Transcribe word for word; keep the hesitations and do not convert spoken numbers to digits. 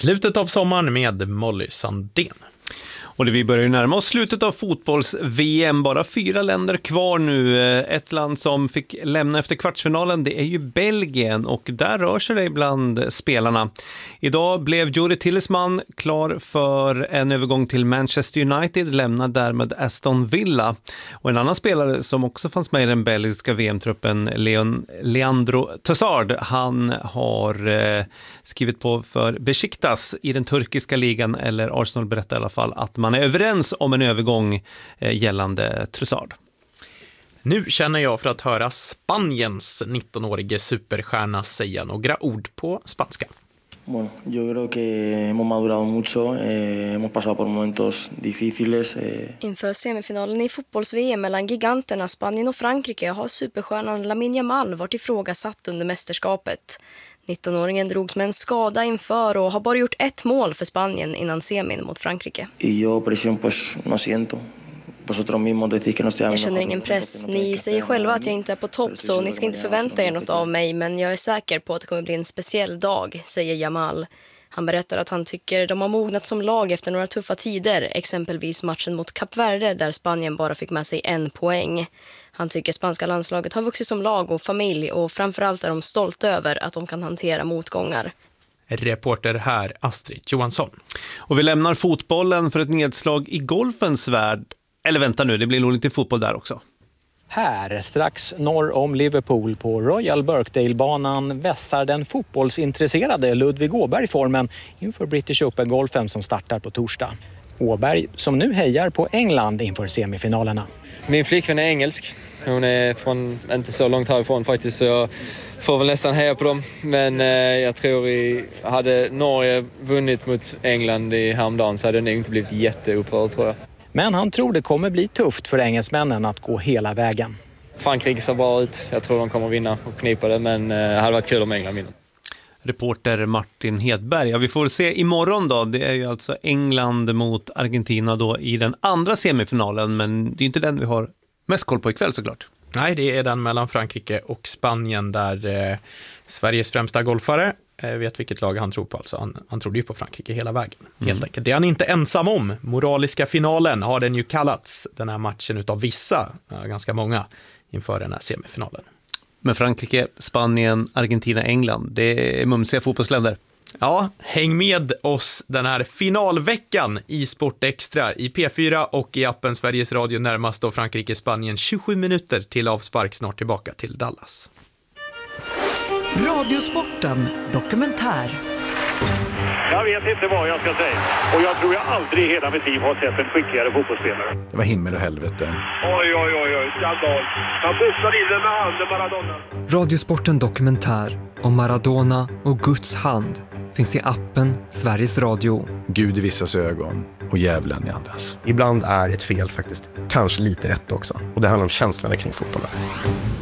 Slutet av sommaren med Molly Sandén. Och det vi börjar närma oss slutet av fotbolls-V M. Bara fyra länder kvar nu. Ett land som fick lämna efter kvartsfinalen, det är ju Belgien. Och där rör sig det bland spelarna. Idag blev Juri Tillesman klar för en övergång till Manchester United. Lämnar därmed Aston Villa. Och en annan spelare som också fanns med i den belgiska V M-truppen, Leon, Leandro Trossard. Han har eh, skrivit på för Besiktas i den turkiska ligan. Eller Arsenal berättar i alla fall att man är överens om en övergång eh, gällande Trossard. Nu känner jag för att höra Spaniens nittonårige superstjärna säga några ord på spanska. Bueno, yo creo que hemos madurado mucho, eh, hemos pasado por momentos difíciles. Eh. Inför semifinalen i fotbolls-V M mellan giganterna Spanien och Frankrike har superstjärnan Lamine Yamal varit ifrågasatt under mästerskapet. nittonåringen drogs med en skada inför och har bara gjort ett mål för Spanien innan semin mot Frankrike. Y yo presión pues no siento. Jag känner ingen press. Ni säger själva att jag inte är på topp, så ni ska inte förvänta er något av mig, men jag är säker på att det kommer bli en speciell dag, säger Yamal. Han berättar att han tycker de har mognat som lag efter några tuffa tider, exempelvis matchen mot Kap Verde där Spanien bara fick med sig en poäng. Han tycker spanska landslaget har vuxit som lag och familj, och framförallt är de stolta över att de kan hantera motgångar. Reporter här Astrid Johansson. Och vi lämnar fotbollen för ett nedslag i golfens värld. Eller vänta nu, det blir nog lite fotboll där också. Här, strax norr om Liverpool på Royal Birkdale-banan, vässar den fotbollsintresserade Ludvig Åberg formen inför British Open-golfen som startar på torsdag. Åberg som nu hejar på England inför semifinalerna. Min flickvän är engelsk. Hon är från inte så långt härifrån faktiskt, så jag får väl nästan heja på dem. Men eh, jag tror i, hade Norge vunnit mot England i häromdagen så hade det nog inte blivit jätteupprörd, tror jag. Men han tror det kommer bli tufft för engelsmännen att gå hela vägen. Frankrike ser bra ut. Jag tror de kommer vinna och knipa det, men det hade varit kul om England vinner. Reporter Martin Hedberg. Ja, vi får se imorgon då. Det är ju alltså England mot Argentina då i den andra semifinalen, men det är inte den vi har mest koll på ikväll såklart. Nej, det är den mellan Frankrike och Spanien där eh, Sveriges främsta golfare eh, vet vilket lag han tror på. Alltså han, han trodde ju på Frankrike hela vägen. Mm. Helt enkelt. Det är han inte ensam om. Moraliska finalen har den ju kallats, den här matchen, utav vissa, ja, ganska många, inför den här semifinalen. Men Frankrike, Spanien, Argentina, England, det är mumsiga fotbollsländer. Ja, häng med oss den här finalveckan i Sport Extra i P fyra och i appen Sveriges Radio närmast och Frankrike, Spanien. tjugosju minuter till avspark, snart tillbaka till Dallas. Radiosporten dokumentär. Jag vet inte vad jag ska säga. Och jag tror jag aldrig i hela mitt liv har sett en skickligare fotbollsspelare. Det var himmel och helvete. Oj, oj, oj, oj. Skandal. Han pussade in den med handen, Maradona. Radiosporten dokumentär om Maradona och Guds hand finns i appen Sveriges Radio. Gud i vissas ögon och djävulen i andras. Ibland är ett fel faktiskt kanske lite rätt också. Och det handlar om känslorna kring fotbollen.